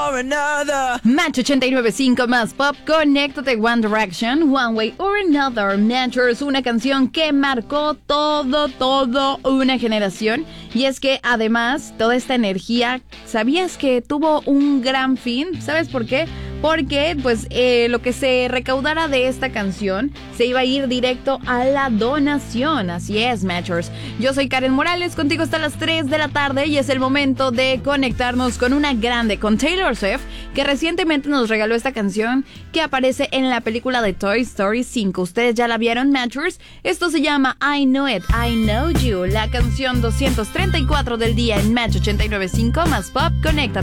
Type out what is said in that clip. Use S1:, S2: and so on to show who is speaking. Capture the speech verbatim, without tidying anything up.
S1: or another.
S2: Match ochenta y nueve punto cinco más pop, conéctate One Direction, One Way or Another. Matchers, una canción que marcó todo, todo una generación. Y es que además, toda esta energía, ¿sabías que tuvo un gran fin? ¿Sabes por qué? Porque pues eh, lo que se recaudara de esta canción se iba a ir directo a la donación. Así es, Matchers. Yo soy Karen Morales, contigo hasta las tres de la tarde y es el momento de conectarnos con una grande, con Taylor Swift, que recientemente nos regaló esta canción que aparece en la película de Toy Story cinco. ¿Ustedes ya la vieron, Matchers? Esto se llama I Know It, I Know You, la canción doscientos treinta y cuatro del día en Match ochenta y nueve punto cinco más pop. Conecta.